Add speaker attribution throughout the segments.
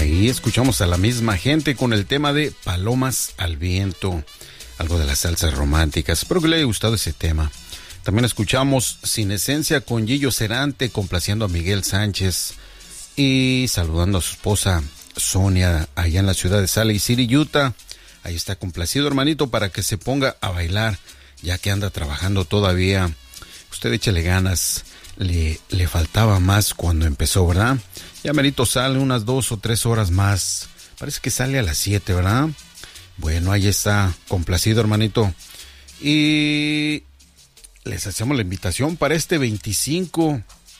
Speaker 1: Ahí escuchamos a la misma gente con el tema de Palomas al Viento, algo de las salsas románticas. Espero que le haya gustado ese tema. También escuchamos Sin Esencia con Gillo Serante, complaciendo a Miguel Sánchez y saludando a su esposa Sonia, allá en la ciudad de Salt Lake City, Utah. Ahí está complacido, hermanito, para que se ponga a bailar, ya que anda trabajando todavía. Usted échele ganas, le faltaba más cuando empezó, ¿verdad? Ya merito sale unas 2 o 3 horas más. Parece que sale a las 7, ¿verdad? Bueno, ahí está, complacido, hermanito. Y les hacemos la invitación para este 25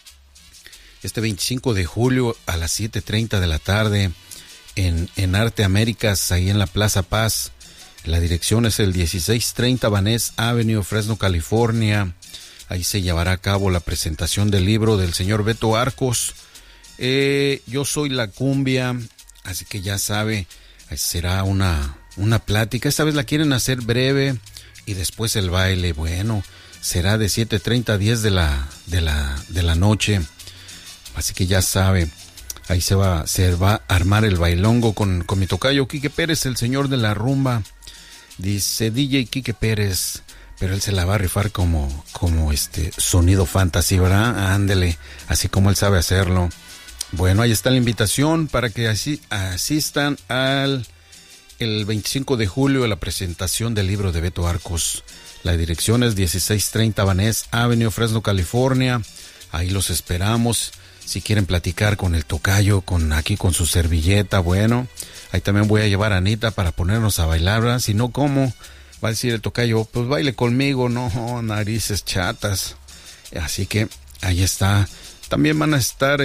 Speaker 1: de julio a las 7:30 de la tarde en Arte Américas, ahí en la Plaza Paz. La dirección es el 1630 Van Ness Avenue, Fresno, California. Ahí se llevará a cabo la presentación del libro del señor Beto Arcos. Yo soy la cumbia, así que ya sabe, será una plática. Esta vez la quieren hacer breve y después el baile. Bueno, será de 7:30 a 10 de la noche. Así que ya sabe, ahí se va a armar el bailongo con mi tocayo Quique Pérez, el señor de la rumba. Dice DJ Quique Pérez, pero él se la va a rifar como sonido fantasy, ¿verdad? Ándele, así como él sabe hacerlo. Bueno, ahí está la invitación para que asistan el 25 de julio a la presentación del libro de Beto Arcos. La dirección es 1630 Van Ness Avenue, Fresno, California. Ahí los esperamos. Si quieren platicar con el tocayo, con su servilleta, bueno, ahí también voy a llevar a Anita para ponernos a bailar, ¿verdad? Si no, ¿cómo? Va a decir el tocayo, pues baile conmigo, no, narices chatas. Así que ahí está. También van a estar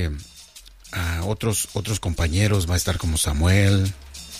Speaker 1: otros compañeros, va a estar como Samuel,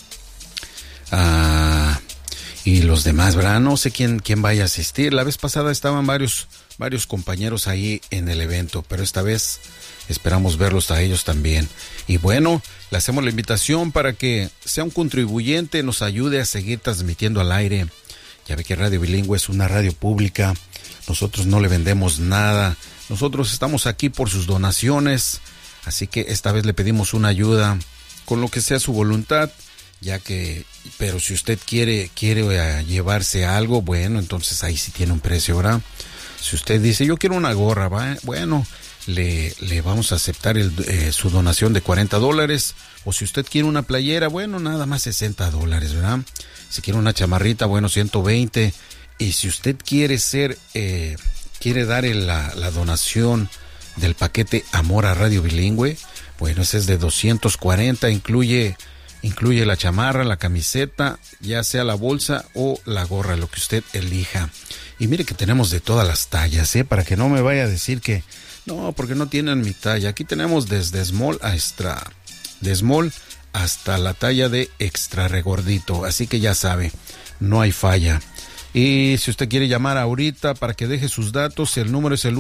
Speaker 1: y los demás, ¿verdad? No sé quién vaya a asistir. La vez pasada estaban varios compañeros ahí en el evento, pero esta vez esperamos verlos a ellos también. Y bueno, le hacemos la invitación para que sea un contribuyente, nos ayude a seguir transmitiendo al aire. Ya ve que Radio Bilingüe es una radio pública. Nosotros no le vendemos nada. Nosotros estamos aquí por sus donaciones. Así que esta vez le pedimos una ayuda con lo que sea su voluntad. Pero si usted quiere llevarse algo, bueno, entonces ahí sí tiene un precio, ¿verdad? Si usted dice, yo quiero una gorra, bueno, le vamos a aceptar su donación de $40. O si usted quiere una playera, bueno, nada más $60, ¿verdad? Si quiere una chamarrita, bueno, 120. Y si usted quiere dar la donación del paquete Amor a Radio Bilingüe, bueno, ese es de 240, incluye la chamarra, la camiseta, ya sea la bolsa o la gorra, lo que usted elija. Y mire que tenemos de todas las tallas, para que no me vaya a decir que no, porque no tienen mi talla. Aquí tenemos desde small a extra, de small hasta la talla de extra regordito, así que ya sabe, no hay falla. Y si usted quiere llamar ahorita para que deje sus datos, el número es el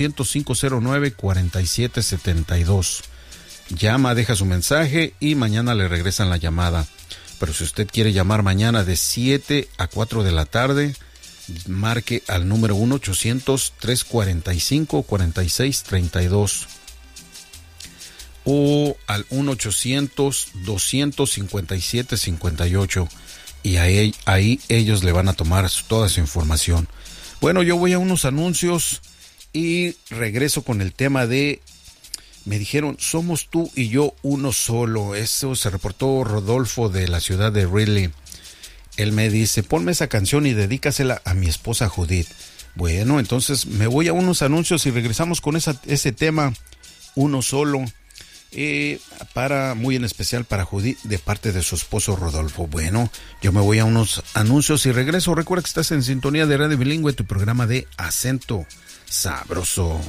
Speaker 1: 1-800-509-4772. Llama, deja su mensaje y mañana le regresan la llamada. Pero si usted quiere llamar mañana de 7 a 4 de la tarde, marque al número 1-800-345-4632 o al 1-800-257-58 y ahí ellos le van a tomar toda su información. Bueno, yo voy a unos anuncios y regreso con el tema de... Me dijeron, somos tú y yo uno solo. Eso se reportó Rodolfo de la ciudad de Ridley. Él me dice, ponme esa canción y dedícasela a mi esposa Judith. Bueno, entonces me voy a unos anuncios y regresamos con ese tema, uno solo, muy en especial para Judith, de parte de su esposo Rodolfo. Bueno, yo me voy a unos anuncios y regreso. Recuerda que estás en sintonía de Radio Bilingüe, tu programa de acento sabroso.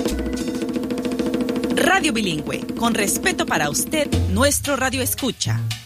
Speaker 2: Radio Bilingüe, con respeto para usted, nuestro radio escucha.